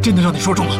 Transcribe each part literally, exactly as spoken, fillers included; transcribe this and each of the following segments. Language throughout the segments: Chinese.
真的让你说中了。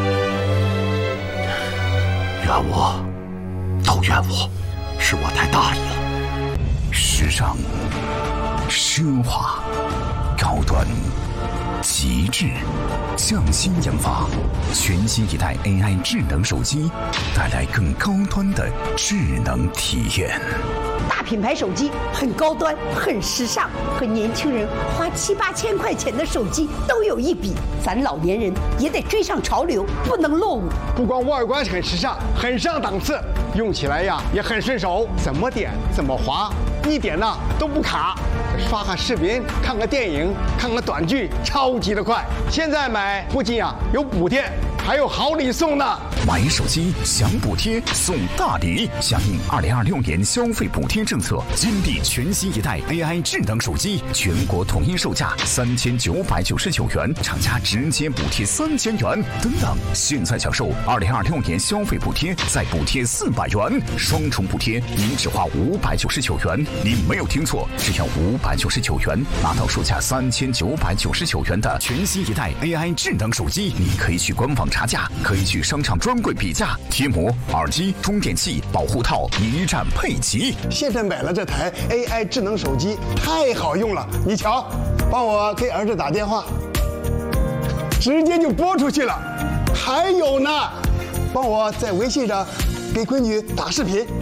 怨我，都怨我，是我太大意了。时尚、奢华、高端、极致，匠心研发，全新一代 A I 智能手机，带来更高端的智能体验。 大品牌手机很高端，很时尚，和年轻人花七八千块钱的手机都有一比。咱老年人也得追上潮流，不能落伍。 不光外观很时尚，很上档次，用起来呀也很顺手，怎么点怎么滑，一点呢都不卡。刷个视频，看个电影，看个短剧，超级的快。现在买不仅啊有补贴，还有好礼送呢。 买手机享补贴送大礼，响应二零二六年消费补贴政策，金地全新一代 A I 智能手机，全国统一售价三千九百九十九元，厂家直接补贴三千元。等等，现在享受二零二六年消费补贴，再补贴四百元，双重补贴，您只花五百九十九元。您没有听错，只要五百九十九元，拿到售价三千九百九十九元的全新一代 A I 智能手机。你可以去官网查价，可以去商场专柜比价，贴膜、耳机、充电器、保护套一站配齐。 现在买了这台 A I 智能手机，太好用了。你瞧，帮我给儿子打电话，直接就拨出去了。还有呢，帮我在微信上给闺女打视频，